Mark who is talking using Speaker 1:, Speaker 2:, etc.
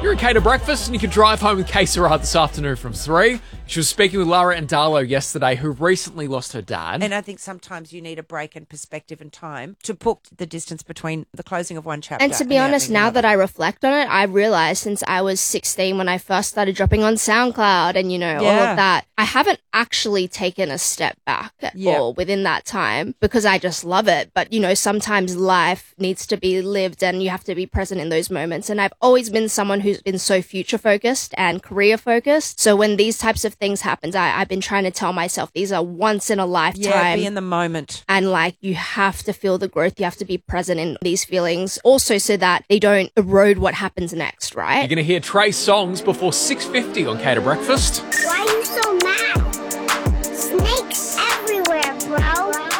Speaker 1: You're in Cater Breakfast, and you can drive home with Kay Sarah this afternoon from 3. She was speaking with Lara and Darlo yesterday, who recently lost her dad.
Speaker 2: And I think sometimes you need a break and perspective and time to put the distance between the closing of one chapter.
Speaker 3: And to be honest, now that I reflect on it, I realized since I was 16 when I first started dropping on SoundCloud and, all of that, I haven't actually taken a step back at all within that time because I just love it. But, sometimes life needs to be lived and you have to be present in those moments. And I've always been someone who's been so future focused and career focused. So when these types of things happen, I've been trying to tell myself these are once in a lifetime.
Speaker 2: Yeah, be in the moment.
Speaker 3: And you have to feel the growth. You have to be present in these feelings also so that they don't erode what happens next, right?
Speaker 1: You're going to hear Trey's songs before 6:50 on Cater Breakfast.